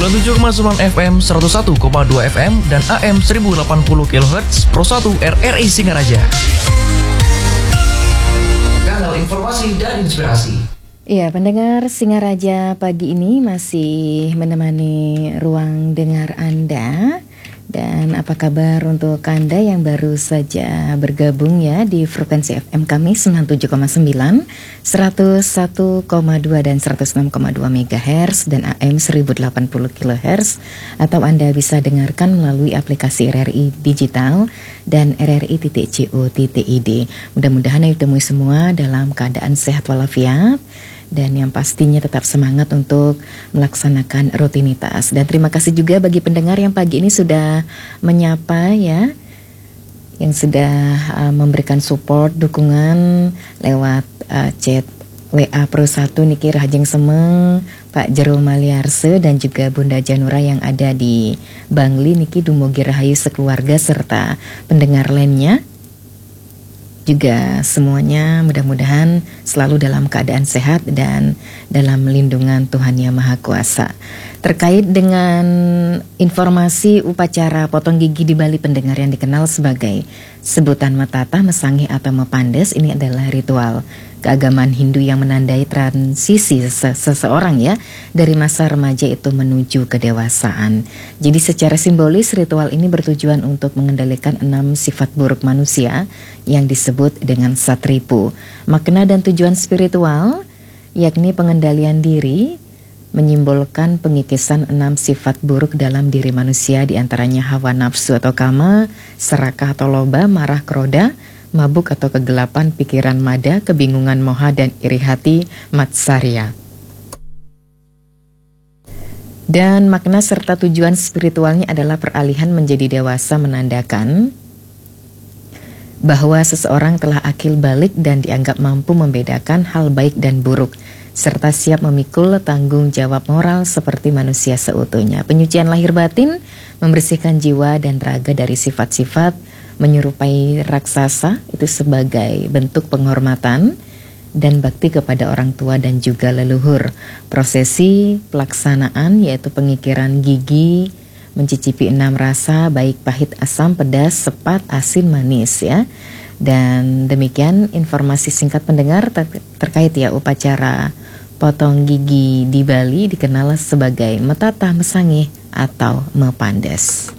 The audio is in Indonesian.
97,9 FM, 101,2 FM, dan AM 1080 kHz Pro 1 RRI Singaraja. Kanal informasi dan inspirasi. Iya, pendengar Singaraja pagi ini masih menemani ruang dengar Anda. Dan apa kabar untuk Anda yang baru saja bergabung ya di frekuensi FM kami 97,9, 101,2 dan 106,2 MHz dan AM 1080 kHz, atau Anda bisa dengarkan melalui aplikasi RRI Digital dan rri.co.id. Mudah-mudahan Anda ditemui semua dalam keadaan sehat walafiat dan yang pastinya tetap semangat untuk melaksanakan rutinitas. Dan terima kasih juga bagi pendengar yang pagi ini sudah menyapa ya, yang sudah memberikan support, dukungan lewat chat WA Pro 1 Niki Rahajeng Semeng, Pak Jerul Maliarse, dan juga Bunda Janura yang ada di Bangli Niki Dumugi Rahayu sekeluarga, serta pendengar lainnya juga semuanya mudah-mudahan selalu dalam keadaan sehat dan dalam lindungan Tuhan Yang Maha Kuasa. Terkait dengan informasi upacara potong gigi di Bali, pendengar, yang dikenal sebagai sebutan Metatah, Mesangih atau Mepandes, ini adalah ritual keagamaan Hindu yang menandai transisi seseorang ya dari masa remaja itu menuju kedewasaan. Jadi secara simbolis ritual ini bertujuan untuk mengendalikan 6 sifat buruk manusia yang disebut dengan satripu. Makna dan tujuan spiritual yakni pengendalian diri, menyimbolkan pengikisan 6 sifat buruk dalam diri manusia, diantaranya hawa nafsu atau kama, serakah atau loba, marah keroda, mabuk atau kegelapan, pikiran mada, kebingungan moha, dan iri hati matsarya. Dan makna serta tujuan spiritualnya adalah peralihan menjadi dewasa, menandakan bahwa seseorang telah akil balik dan dianggap mampu membedakan hal baik dan buruk, serta siap memikul tanggung jawab moral seperti manusia seutuhnya. Penyucian lahir batin membersihkan jiwa dan raga dari sifat-sifat menyerupai raksasa, itu sebagai bentuk penghormatan dan bakti kepada orang tua dan juga leluhur. Prosesi pelaksanaan yaitu pengikiran gigi, mencicipi 6 rasa baik pahit, asam, pedas, sepat, asin, manis ya. Dan demikian informasi singkat pendengar terkait ya upacara potong gigi di Bali, dikenal sebagai Metatah, Mesangih atau Mepandes.